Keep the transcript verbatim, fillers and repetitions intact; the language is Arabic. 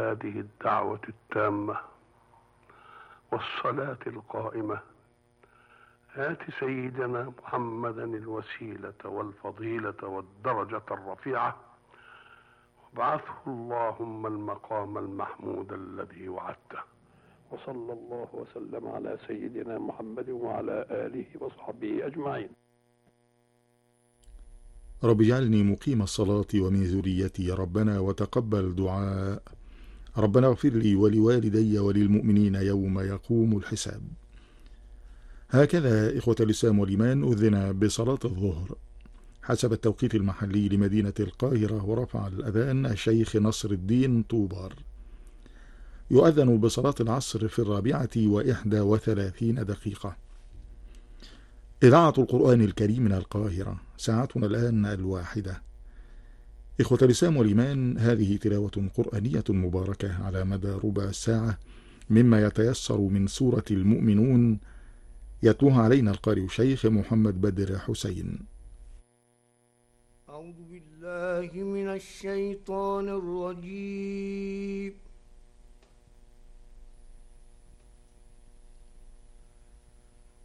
هذه الدعوة التامة والصلاة القائمة آت سيدنا محمدا الوسيلة والفضيلة والدرجة الرفيعة وابعثه اللهم المقام المحمود الذي وعدته. وصلى الله وسلم على سيدنا محمد وعلى آله وصحبه أجمعين. رب اجعلني مقيم الصلاة ومن ذريتي يا ربنا وتقبل دعاء. ربنا اغفر لي ولوالدي وللمؤمنين يوم يقوم الحساب. هكذا إخوة الإسلام والإيمان أذن بصلاة الظهر حسب التوقيت المحلي لمدينة القاهرة، ورفع الأذان الشيخ نصر الدين طوبار. يؤذن بصلاة العصر في الرابعة وإحدى وثلاثين دقيقة. إذاعة القرآن الكريم من القاهرة، ساعتنا الآن الواحدة. إخوة الإسلام والإيمان، هذه تلاوة قرآنية مباركة على مدى ربع ساعة مما يتيسر من سورة المؤمنون، يتلوها علينا القارئ الشيخ محمد بدر حسين. أعوذ بالله من الشيطان الرجيم.